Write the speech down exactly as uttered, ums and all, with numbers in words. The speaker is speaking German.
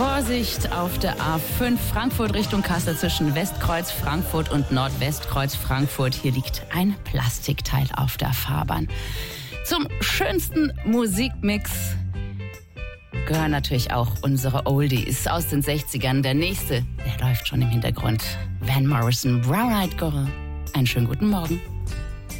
Vorsicht auf der A fünf Frankfurt Richtung Kassel zwischen Westkreuz Frankfurt und Nordwestkreuz Frankfurt. Hier liegt ein Plastikteil auf der Fahrbahn. Zum schönsten Musikmix gehören natürlich auch unsere Oldies aus den sechzigern. Der nächste, der läuft schon im Hintergrund. Van Morrison, Brown Eyed Girl. Einen schönen guten Morgen.